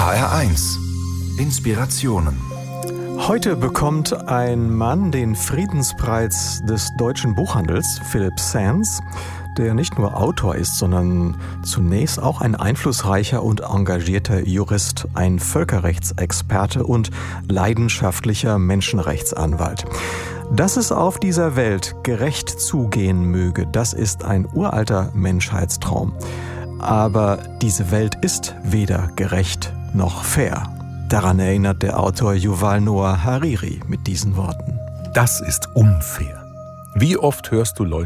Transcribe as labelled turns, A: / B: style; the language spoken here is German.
A: HR1 Inspirationen.
B: Heute bekommt ein Mann den Friedenspreis des deutschen Buchhandels, Philipp Sands, der nicht nur Autor ist, sondern zunächst auch ein einflussreicher und engagierter Jurist, ein Völkerrechtsexperte und leidenschaftlicher Menschenrechtsanwalt. Dass es auf dieser Welt gerecht zugehen möge, das ist ein uralter Menschheitstraum. Aber diese Welt ist weder gerecht noch fair. Daran erinnert der Autor Yuval Noah Harari mit diesen Worten.
C: Das ist unfair. Wie oft hörst du Leute